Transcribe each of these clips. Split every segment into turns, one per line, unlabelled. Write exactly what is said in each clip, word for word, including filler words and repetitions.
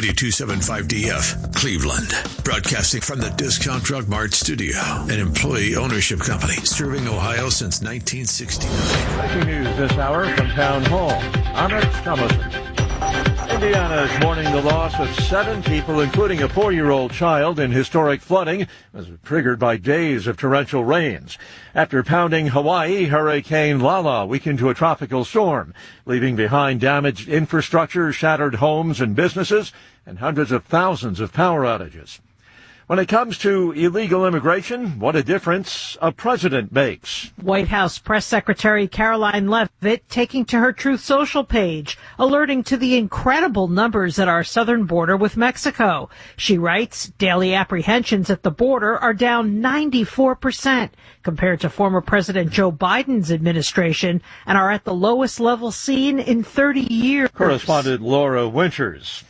W two seventy-five D F, Cleveland. Broadcasting from the Discount Drug Mart studio, an employee ownership company serving Ohio since nineteen sixty-nine.
Breaking news this hour from Town Hall. I'm Alex Thomason. Indiana is mourning the loss of seven people, including a four-year-old child, in historic flooding as triggered by days of torrential rains. After pounding Hawaii, Hurricane Lala weakened to a tropical storm, leaving behind damaged infrastructure, shattered homes and businesses, and hundreds of thousands of power outages. When it comes to illegal immigration, what a difference a president makes.
White House Press Secretary Caroline Leavitt taking to her Truth Social page, alerting to the incredible numbers at our southern border with Mexico. She writes, daily apprehensions at the border are down ninety-four percent compared to former President Joe Biden's administration and are at the lowest level seen in thirty years.
Correspondent Laura Winters.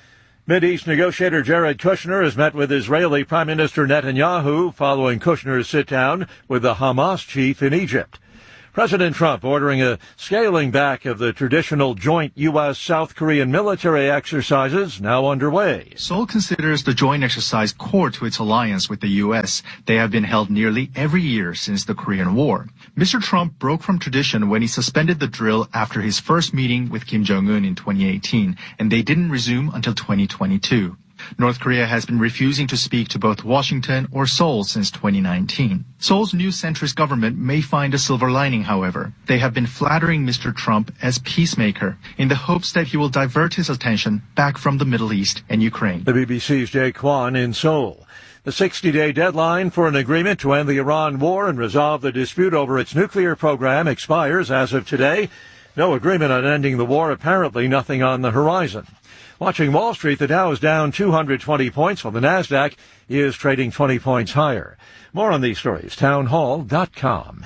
Mideast negotiator Jared Kushner has met with Israeli Prime Minister Netanyahu following Kushner's sit-down with the Hamas chief in Egypt. President Trump ordering a scaling back of the traditional joint U S South Korean military exercises now underway.
Seoul considers the joint exercise core to its alliance with the U S. They have been held nearly every year since the Korean War. Mister Trump broke from tradition when he suspended the drill after his first meeting with Kim Jong-un in twenty eighteen, and they didn't resume until twenty twenty-two. North Korea has been refusing to speak to both Washington or Seoul since twenty nineteen. Seoul's new centrist government may find a silver lining, however. They have been flattering Mister Trump as peacemaker in the hopes that he will divert his attention back from the Middle East and Ukraine.
The B B C's Jay Kwan in Seoul. The sixty-day deadline for an agreement to end the Iran war and resolve the dispute over its nuclear program expires as of today. No agreement on ending the war, apparently nothing on the horizon. Watching Wall Street, the Dow is down two hundred twenty points, while the NASDAQ is trading twenty points higher. More on these stories, townhall dot com.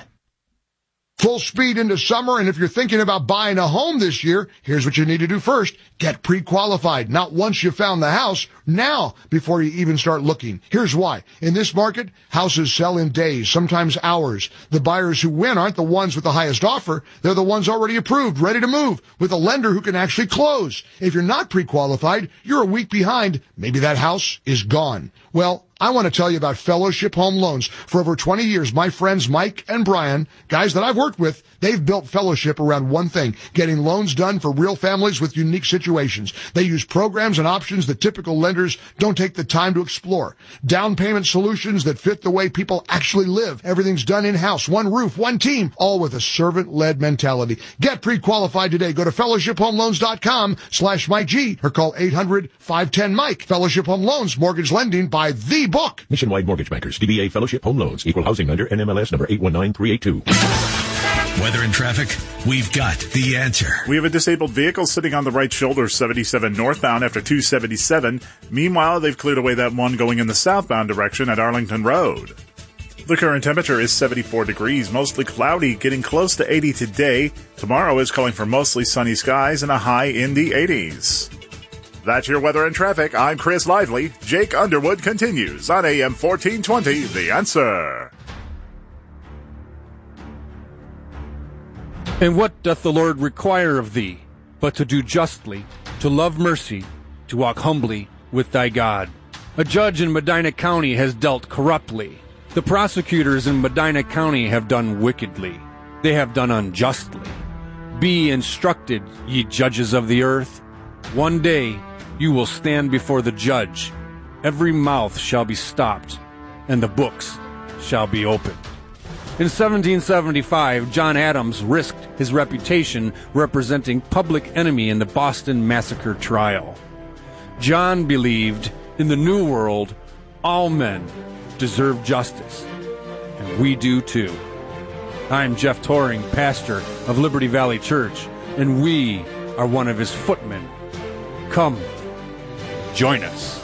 Full speed into summer, and if you're thinking about buying a home this year, here's what you need to do first. Get pre-qualified. Not once you found the house, now before you even start looking. Here's why. In this market, houses sell in days, sometimes hours. The buyers who win aren't the ones with the highest offer. They're the ones already approved, ready to move, with a lender who can actually close. If you're not pre-qualified, you're a week behind. Maybe that house is gone. Well, I want to tell you about Fellowship Home Loans. For over twenty years, my friends Mike and Brian, guys that I've worked with, they've built Fellowship around one thing, getting loans done for real families with unique situations. They use programs and options that typical lenders don't take the time to explore. Down payment solutions that fit the way people actually live. Everything's done in-house, one roof, one team, all with a servant-led mentality. Get pre-qualified today. Go to fellowship home loans dot com slash Mike G or call eight hundred, five one zero, Mike. Fellowship Home Loans, mortgage lending by the book.
Nationwide Mortgage Bankers, D B A Fellowship Home Loans, Equal Housing Lender, N M L S number eight one nine three eight two.
Weather and traffic, we've got the answer.
We have a disabled vehicle sitting on the right shoulder, seventy-seven northbound after two seventy-seven. Meanwhile, they've cleared away that one going in the southbound direction at Arlington Road. The current temperature is seventy-four degrees, mostly cloudy, getting close to eighty today. Tomorrow is calling for mostly sunny skies and a high in the eighties. That's your weather and traffic. I'm Chris Lively. Jake Underwood continues on A M fourteen twenty, The Answer.
And what doth the Lord require of thee, but to do justly, to love mercy, to walk humbly with thy God? A judge in Medina County has dealt corruptly. The prosecutors in Medina County have done wickedly. They have done unjustly. Be instructed, ye judges of the earth. One day you will stand before the judge. Every mouth shall be stopped, and the books shall be opened. In seventeen seventy-five, John Adams risked his reputation representing Public Enemy in the Boston Massacre trial. John believed in the New World, all men deserve justice, and we do too. I'm Jeff Toring, pastor of Liberty Valley Church, and we are one of his footmen. Come, join us.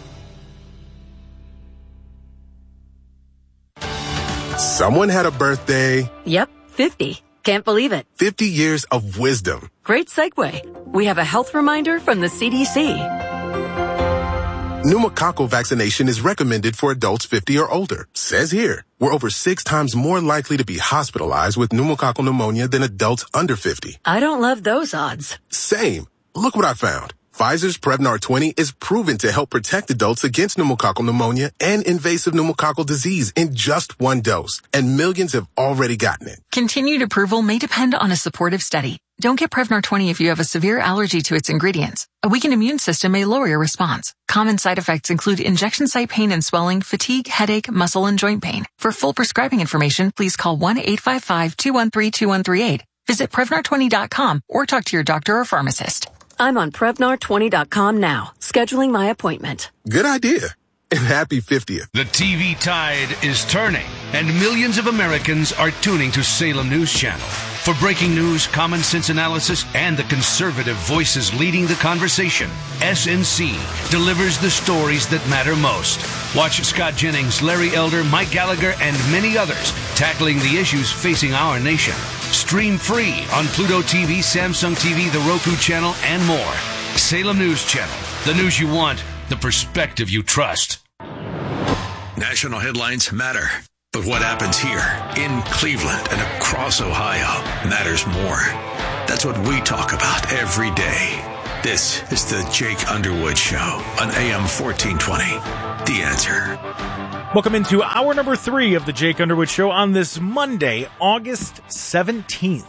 Someone had a birthday.
Yep, fifty. Can't believe it.
fifty years of wisdom.
Great segue. We have a health reminder from the C D C.
Pneumococcal vaccination is recommended for adults fifty or older. Says here, we're over six times more likely to be hospitalized with pneumococcal pneumonia than adults under fifty.
I don't love those odds.
Same. Look what I found. Pfizer's Prevnar twenty is proven to help protect adults against pneumococcal pneumonia and invasive pneumococcal disease in just one dose, and millions have already gotten it.
Continued approval may depend on a supportive study. Don't get Prevnar twenty if you have a severe allergy to its ingredients. A weakened immune system may lower your response. Common side effects include injection site pain and swelling, fatigue, headache, muscle, and joint pain. For full prescribing information, please call one eight five five, two one three, two one three eight. Visit Prevnar twenty dot com or talk to your doctor or pharmacist.
I'm on Prevnar twenty dot com now, scheduling my appointment.
Good idea. And happy fiftieth.
The T V tide is turning, and millions of Americans are tuning to Salem News Channel. For breaking news, common sense analysis, and the conservative voices leading the conversation, S N C delivers the stories that matter most. Watch Scott Jennings, Larry Elder, Mike Gallagher, and many others tackling the issues facing our nation. Stream free on Pluto T V, Samsung T V, the Roku channel, and more. Salem News Channel. The news you want, the perspective you trust.
National headlines matter, but what happens here in Cleveland and across Ohio matters more. That's what we talk about every day. This is the Jake Underwood Show on A M fourteen twenty. The Answer.
Welcome into hour number three of the Jake Underwood Show on this Monday, August seventeenth.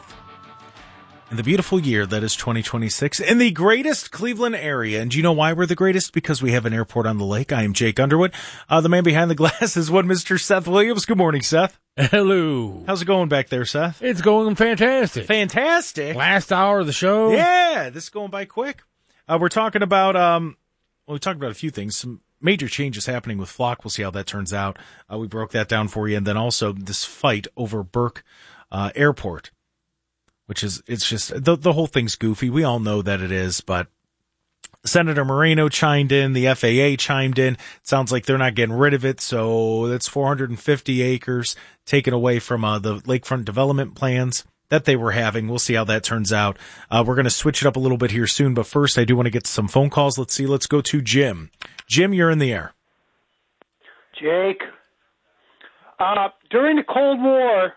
In the beautiful year that is twenty twenty-six, in the greatest Cleveland area. And do you know why we're the greatest? Because we have an airport on the lake. I am Jake Underwood. Uh, the man behind the glass is one Mister Seth Williams. Good morning, Seth.
Hello.
How's it going back there, Seth?
It's going fantastic.
Fantastic.
Last hour of the show.
Yeah, this is going by quick. Uh, we're talking about, um, well, we talked about a few things. Some major changes happening with Flock. We'll see how that turns out. Uh, we broke that down for you. And then also this fight over Burke uh, Airport, which is, it's just, the, the whole thing's goofy. We all know that it is, but Senator Moreno chimed in. The F A A chimed in. It sounds like they're not getting rid of it. So that's four hundred fifty acres taken away from uh, the lakefront development plans that they were having. We'll see how that turns out. Uh, we're going to switch it up a little bit here soon, but first I do want to get to some phone calls. Let's see. Let's go to Jim. Jim, you're in the air.
Jake, uh, during the Cold War,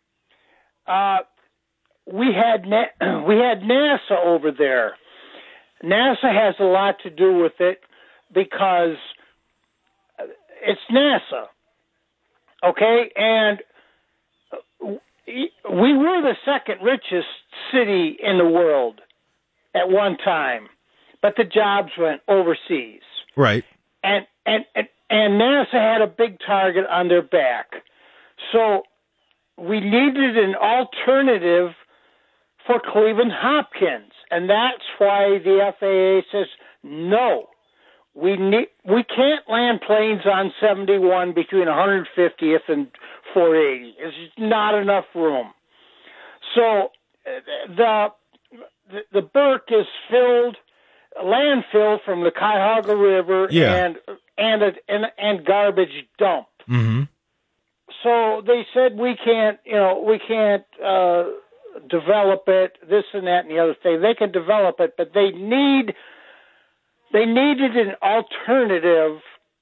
uh, we had Na- we had NASA over there. NASA has a lot to do with it because it's NASA, okay? And we were the second richest city in the world at one time, but the jobs went overseas.
Right.
And and and, and NASA had a big target on their back. So we needed an alternative for Cleveland Hopkins, and that's why the F A A says no. We need we can't land planes on seventy-one between one hundred fiftieth and four eighty. There's just not enough room. So the the, the Burke is filled landfill from the Cuyahoga River
yeah.
and and a, and and garbage dump.
Mm-hmm.
So they said we can't, you know, we can't uh, develop it, this and that and the other thing. They can develop it, but they need they needed an alternative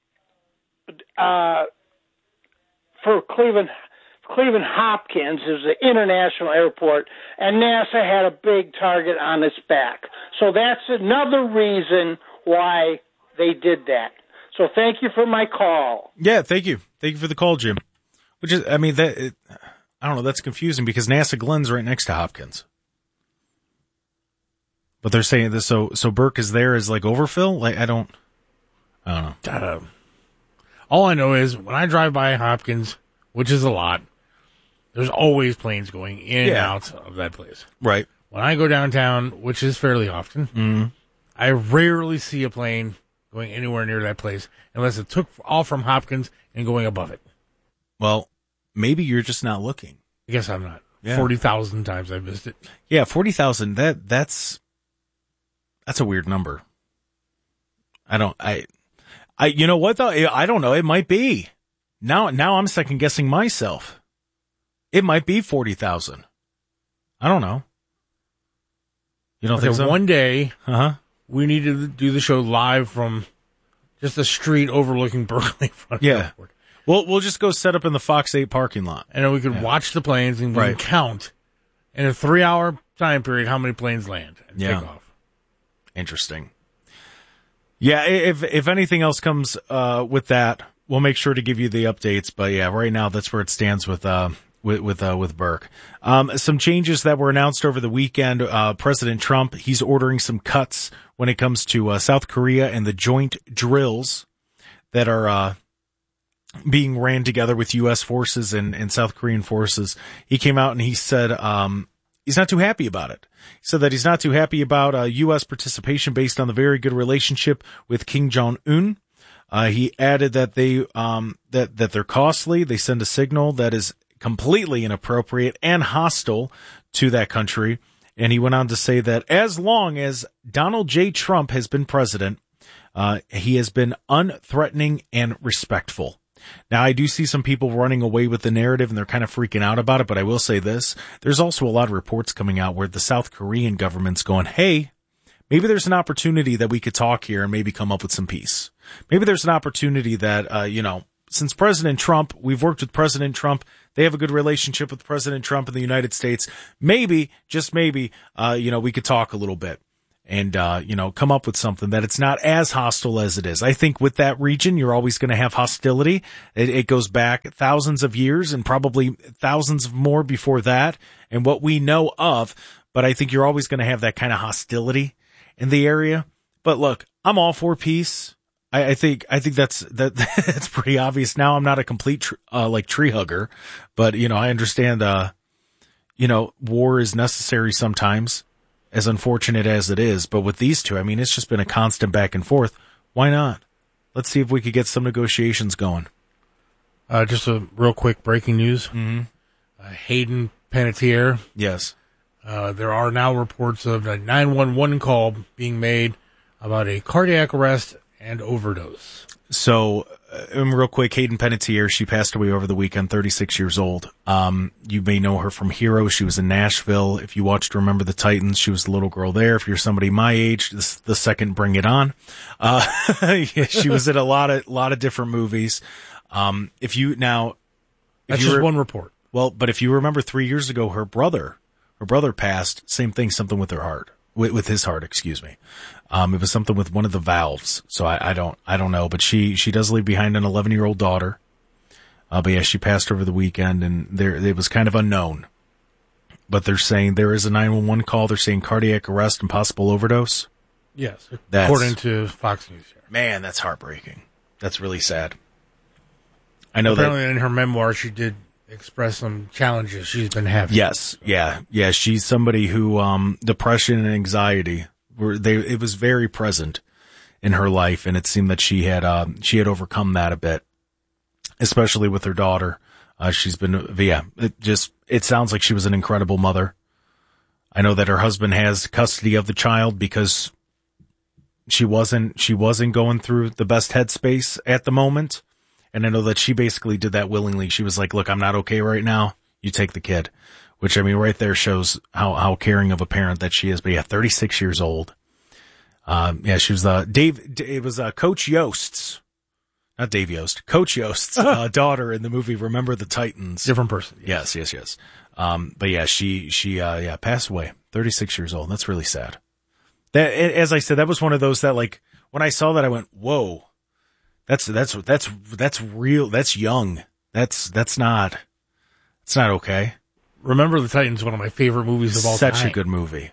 uh, for Cleveland. Cleveland Hopkins is an international airport, and NASA had a big target on its back. So that's another reason why they did that. So thank you for my call.
Yeah, thank you. Thank you for the call, Jim. Which is, I mean, that it, I don't know, that's confusing because NASA Glenn's right next to Hopkins. But they're saying this, so so Burke is there as like overfill? Like, I don't, I don't know.
Uh, all I know is when I drive by Hopkins, which is a lot, there's always planes going in and
Yeah.
out of that place.
Right.
When I go downtown, which is fairly often,
mm-hmm.
I rarely see a plane going anywhere near that place unless it took off from Hopkins and going above it.
Well, maybe you're just not looking.
I guess I'm not.
Yeah.
forty thousand times I've missed it.
Yeah, forty thousand, that, that's, that's a weird number. I don't, I, I, you know what though? I don't know. It might be. Now, now I'm second guessing myself. It might be forty thousand. I don't know. You don't
Okay,
think so?
One day,
uh-huh.
we need to do the show live from just a street overlooking Berkeley. Front
Yeah.
Airport.
We'll, we'll just go set up in the Fox eight parking lot.
And then we could
Yeah.
watch the planes and we
Right.
can count in a three-hour time period how many planes land and
Yeah.
take off.
Interesting. Yeah, if if anything else comes uh, with that, we'll make sure to give you the updates. But yeah, right now that's where it stands with uh, with with, uh, with Burke. Um, some changes that were announced over the weekend. Uh, President Trump, he's ordering some cuts when it comes to uh, South Korea and the joint drills that are uh, being ran together with U S forces and, and South Korean forces. He came out and he said um, he's not too happy about it. He said that he's not too happy about uh, U S participation based on the very good relationship with Kim Jong-un. Uh, he added that they um, that that they're costly. They send a signal that is completely inappropriate and hostile to that country. And he went on to say that as long as Donald J. Trump has been president, uh, he has been unthreatening and respectful. Now, I do see some people running away with the narrative and they're kind of freaking out about it, but I will say this. There's also a lot of reports coming out where the South Korean government's going, hey, maybe there's an opportunity that we could talk here and maybe come up with some peace. Maybe there's an opportunity that, uh, you know, since President Trump, we've worked with President Trump, they have a good relationship with President Trump in the United States. Maybe, just maybe, uh, you know, we could talk a little bit. And, uh, you know, come up with something that it's not as hostile as it is. I think with that region, you're always going to have hostility. It, it goes back thousands of years and probably thousands more before that and what we know of. But I think you're always going to have that kind of hostility in the area. But look, I'm all for peace. I, I think, I think that's, that, that's pretty obvious now. I'm not a complete, tr- uh, like tree hugger, but, you know, I understand, uh, you know, war is necessary sometimes, as unfortunate as it is. But with these two, I mean, it's just been a constant back and forth. Why not? Let's see if we could get some negotiations going.
Uh, just a real quick breaking news.
Mm-hmm.
Uh, Hayden Panettiere.
Yes.
Uh, there are now reports of a nine one one call being made about a cardiac arrest and overdose.
So, uh, real quick, Hayden Panettiere, she passed away over the weekend, thirty-six years old. Um, you may know her from Hero. She was in Nashville. If you watched Remember the Titans, she was the little girl there. If you're somebody my age, this the second Bring It On. Uh, yeah, she was in a lot of, lot of different movies. Um, if you, now. If
That's
you
just
were,
one report.
Well, but if you remember three years ago, her brother, her brother passed, same thing, something with her heart. With, with his heart, excuse me. Um, it was something with one of the valves. So I, I don't, I don't know, but she, she does leave behind an eleven year old daughter. Uh, but yeah, she passed over the weekend and there, it was kind of unknown, but they're saying there is a nine one one call. They're saying cardiac arrest and possible overdose.
Yes.
That's,
according to Fox News. Here.
Man, that's heartbreaking. That's really sad. I know
Apparently
that
in her memoir, she did express some challenges she's been having.
Yes. Yeah. Yeah. She's somebody who, um, depression and anxiety were they, it was very present in her life. And it seemed that she had, uh, she had overcome that a bit, especially with her daughter. Uh, she's been, yeah, it just, it sounds like she was an incredible mother. I know that her husband has custody of the child because she wasn't, she wasn't going through the best headspace at the moment. And I know that she basically did that willingly. She was like, look, I'm not okay right now. You take the kid, which I mean, right there shows how, how caring of a parent that she is. But yeah, thirty-six years old. Um, yeah, she was, uh, Dave, it was, uh, Coach Yost's, not Dave Yost, Coach Yost's, uh, daughter in the movie Remember the Titans.
Different person.
Yes, yes, yes. Um, but yeah, she, she, uh, yeah, passed away. thirty-six years old. That's really sad. That, as I said, that was one of those that like, when I saw that, I went, whoa. That's, that's, that's, that's real. That's young. That's, that's not, it's not okay.
Remember the Titans, one of my favorite movies of all
such
time.
Such a good movie.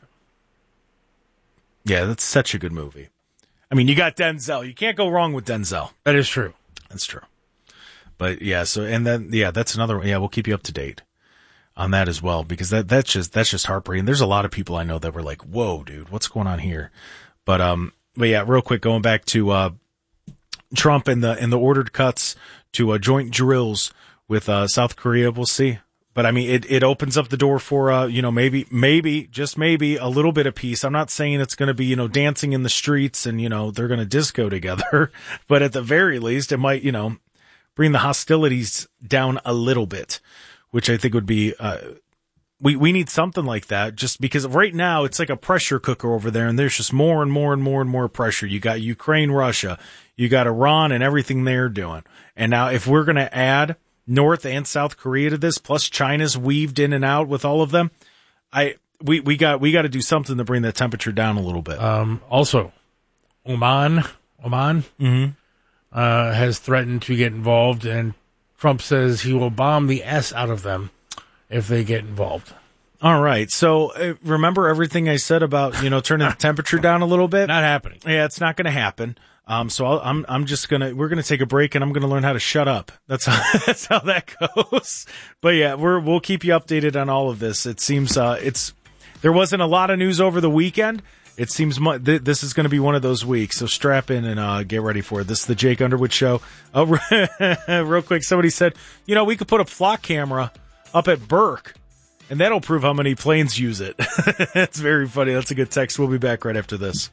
Yeah, that's such a good movie. I mean, you got Denzel. You can't go wrong with Denzel.
That is true.
That's true. But yeah, so, and then, yeah, that's another one. Yeah, we'll keep you up to date on that as well, because that, that's just, that's just heartbreaking. There's a lot of people I know that were like, whoa, dude, what's going on here? But, um, but yeah, real quick, going back to, uh, Trump and the and the ordered cuts to uh, joint drills with uh, South Korea. We'll see, but I mean, it, it opens up the door for uh, you know maybe maybe just maybe a little bit of peace. I'm not saying it's going to be you know dancing in the streets and you know they're going to disco together, but at the very least, it might you know bring the hostilities down a little bit, which I think would be. Uh, We we need something like that just because right now it's like a pressure cooker over there and there's just more and more and more and more pressure. You got Ukraine, Russia, you got Iran and everything they're doing. And now if we're going to add North and South Korea to this, plus China's weaved in and out with all of them, I we, we got we got to do something to bring that temperature down a little bit.
Um, also, Oman Oman,
mm-hmm.
uh, has threatened to get involved, and Trump says he will bomb the S out of them if they get involved.
All right. So uh, remember everything I said about, you know, turning the temperature down a little bit?
Not happening.
Yeah, it's not going to happen. Um, so I'll, I'm, I'm just going to, we're going to take a break and I'm going to learn how to shut up. That's how, that's how that goes. But yeah, we're, we'll keep you updated on all of this. It seems, uh, it's, there wasn't a lot of news over the weekend. It seems mu- th- this is going to be one of those weeks. So strap in and, uh, get ready for it. This is the Jake Underwood Show. Oh, real quick. Somebody said, you know, we could put a flock camera up at Burke and that'll prove how many planes use it. That's very funny. That's a good text. We'll be back right after this.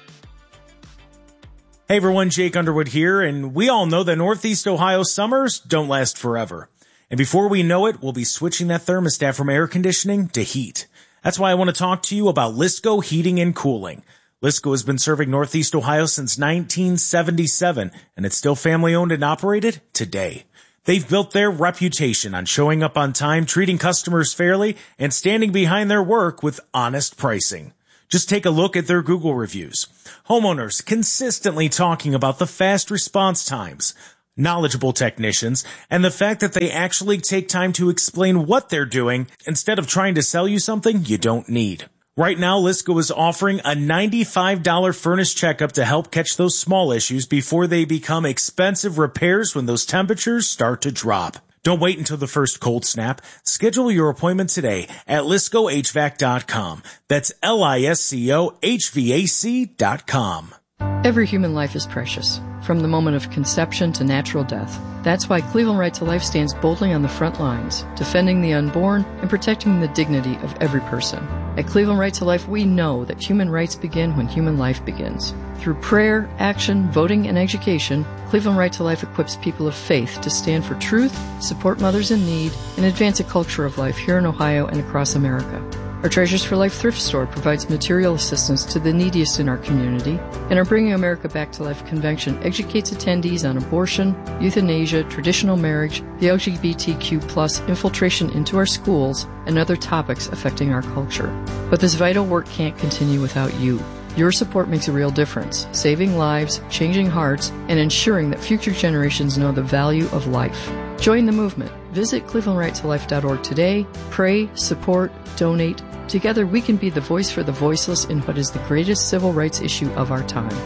Hey everyone, Jake Underwood here, and we all know that Northeast Ohio summers don't last forever. And before we know it, we'll be switching that thermostat from air conditioning to heat. That's why I want to talk to you about Lisco Heating and Cooling. Lisco has been serving Northeast Ohio since nineteen seventy-seven, and it's still family owned and operated today. They've built their reputation on showing up on time, treating customers fairly, and standing behind their work with honest pricing. Just take a look at their Google reviews. Homeowners consistently talking about the fast response times, knowledgeable technicians, and the fact that they actually take time to explain what they're doing instead of trying to sell you something you don't need. Right now, Lisco is offering a ninety-five dollars furnace checkup to help catch those small issues before they become expensive repairs when those temperatures start to drop. Don't wait until the first cold snap. Schedule your appointment today at lisco h v a c dot com. That's L I S C O H V A C dot com.
Every human life is precious, from the moment of conception to natural death. That's why Cleveland Right to Life stands boldly on the front lines, defending the unborn and protecting the dignity of every person. At Cleveland Right to Life, we know that human rights begin when human life begins. Through prayer, action, voting, and education, Cleveland Right to Life equips people of faith to stand for truth, support mothers in need, and advance a culture of life here in Ohio and across America. Our Treasures for Life thrift store provides material assistance to the neediest in our community, and our Bringing America Back to Life convention educates attendees on abortion, euthanasia, traditional marriage, the L G B T Q plus infiltration into our schools, and other topics affecting our culture. But this vital work can't continue without you. Your support makes a real difference, saving lives, changing hearts, and ensuring that future generations know the value of life. Join the movement. Visit cleveland right to life dot org today. Pray, support, donate. Together we can be the voice for the voiceless in what is the greatest civil rights issue of our time.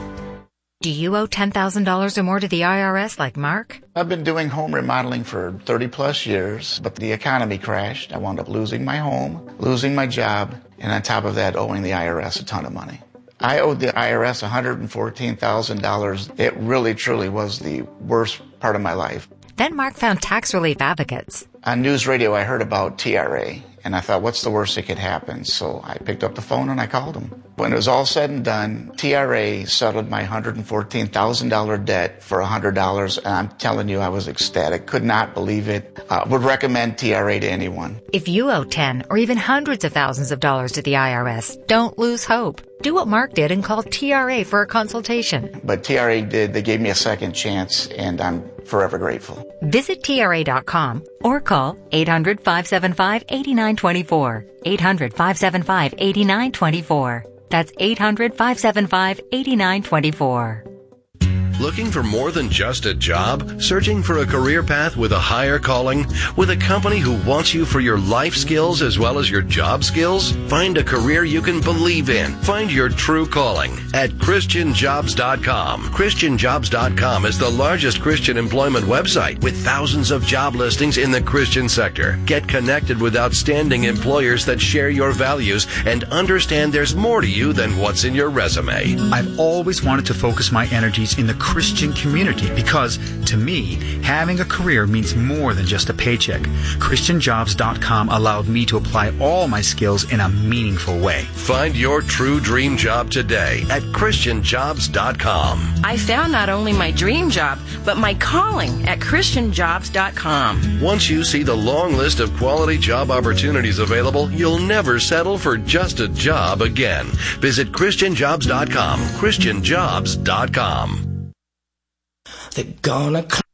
Do you owe ten thousand dollars or more to the I R S like Mark?
I've been doing home remodeling for thirty plus years, but the economy crashed. I wound up losing my home, losing my job, and on top of that, owing the I R S a ton of money. I owed the I R S one hundred fourteen thousand dollars. It really, truly was the worst part of my life.
Then Mark found tax relief advocates.
On news radio, I heard about T R A, and I thought, what's the worst that could happen? So I picked up the phone and I called them. When it was all said and done, T R A settled my one hundred fourteen thousand dollars debt for one hundred dollars, and I'm telling you, I was ecstatic. Could not believe it. Uh, would recommend T R A to anyone.
If you owe ten or even hundreds of thousands of dollars to the I R S, don't lose hope. Do what Mark did and call T R A for a consultation.
But T R A did. They gave me a second chance, and I'm forever grateful.
Visit T R A dot com or call eight hundred, five seven five, eight nine two four. eight hundred, five seven five, eight nine two four. That's eight hundred, five seven five, eight nine two four.
Looking for more than just a job? Searching for a career path with a higher calling? With a company who wants you for your life skills as well as your job skills? Find a career you can believe in. Find your true calling at Christian Jobs dot com. Christian Jobs dot com is the largest Christian employment website with thousands of job listings in the Christian sector. Get connected with outstanding employers that share your values and understand there's more to you than what's in your resume.
I've always wanted to focus my energies in the Christian community because, to me, having a career means more than just a paycheck. Christian Jobs dot com allowed me to apply all my skills in a meaningful way.
Find your true dream job today at Christian Jobs dot com.
I found not only my dream job, but my calling at Christian Jobs dot com.
Once you see the long list of quality job opportunities available, you'll never settle for just a job again. Visit Christian Jobs dot com. Christian Jobs dot com.
They're gonna come.